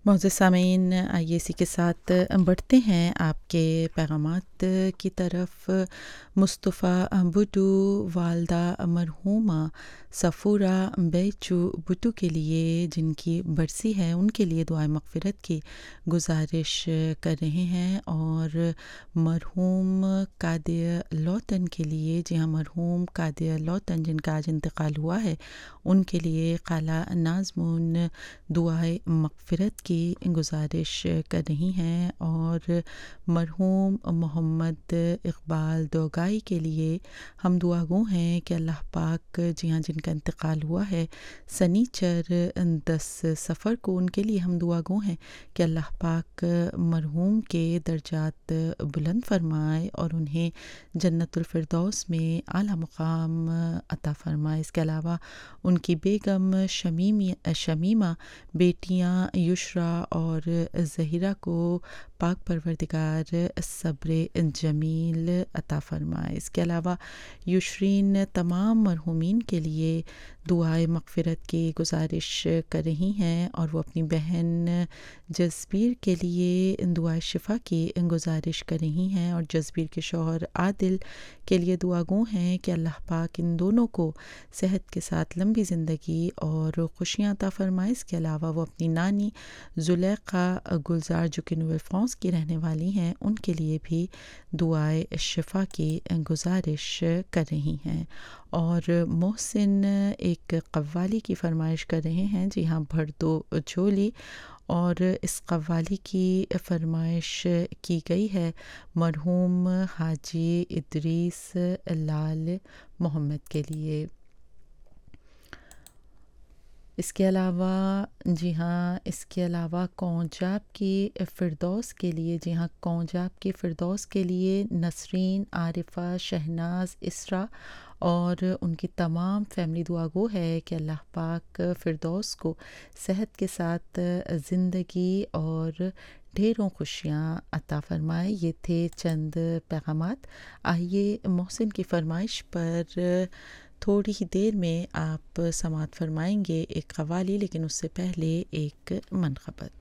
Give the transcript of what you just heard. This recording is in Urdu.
معزز سامعین، آئیے اسی کے ساتھ بڑھتے ہیں آپ کے پیغامات کی طرف۔ مصطفیٰ بٹو والدہ مرحومہ صفورہ بیچو بٹو کے لیے، جن کی برسی ہے، ان کے لیے دعائے مغفرت کی گزارش کر رہے ہیں، اور مرحوم قادر لوتن کے لیے، جی ہاں، مرحوم قادر لوتن جن کا آج انتقال ہوا ہے، ان کے لیے خالہ نازمون دعائے مغفرت کی گزارش کر رہی ہیں، اور مرحوم محمد اقبال دوگائی کے لیے ہم دعا گو ہیں کہ اللہ پاک، جی ہاں، جن کا انتقال ہوا ہے سنیچر 10 صفر کو، ان کے لیے ہم دعا گو ہیں کہ اللہ پاک مرحوم کے درجات بلند فرمائے اور انہیں جنت الفردوس میں اعلیٰ مقام عطا فرمائے۔ اس کے علاوہ ان کی بیگم شمیمہ، بیٹیاں یشرا اور ظہیرہ کو پاک پروردگار صبر جمیل عطا فرمائے۔ اس کے علاوہ یشرین تمام مرحومین کے لیے دعائے مغفرت کی گزارش کر رہی ہیں، اور وہ اپنی بہن جسبیر کے لیے دعائے شفا کی گزارش کر رہی ہیں، اور جسبیر کے شوہر عادل کے لیے دعا گو ہیں کہ اللہ پاک ان دونوں کو صحت کے ساتھ لمبی زندگی اور خوشیاں عطا فرمائے۔ اس کے علاوہ وہ اپنی نانی زلیخا گلزار، جو کہ نویل فرانس کی رہنے والی ہیں، ان کے لیے بھی دعائے شفا کی گزارش کر رہی ہیں۔ اور محسن ایک قوالی کی فرمائش کر رہے ہیں، جی ہاں، بھر دو جھولی، اور اس قوالی کی فرمائش کی گئی ہے مرحوم حاجی ادریس لال محمد کے لیے۔ اس کے علاوہ، جی ہاں، اس کے علاوہ کونجاب کی فردوس کے لیے، جی ہاں، کونجاب کی فردوس کے لیے نسرین، عارفہ، شہناز، اسرا اور ان کی تمام فیملی دعا گو ہے کہ اللہ پاک فردوس کو صحت کے ساتھ زندگی اور ڈھیروں خوشیاں عطا فرمائے۔ یہ تھے چند پیغامات۔ آئیے محسن کی فرمائش پر تھوڑی ہی دیر میں آپ سماعت فرمائیں گے ایک قوالی، لیکن اس سے پہلے ایک منقبت۔